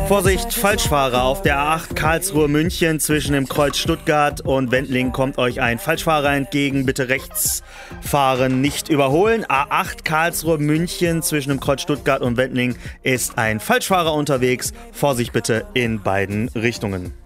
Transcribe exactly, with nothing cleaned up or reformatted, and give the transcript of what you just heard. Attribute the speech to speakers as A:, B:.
A: Vorsicht, Falschfahrer auf der A acht Karlsruhe-München zwischen dem Kreuz Stuttgart und Wendling kommt euch ein Falschfahrer entgegen. Bitte rechts fahren, nicht überholen. A acht Karlsruhe-München zwischen dem Kreuz Stuttgart und Wendling ist ein Falschfahrer unterwegs. Vorsicht bitte in beiden Richtungen.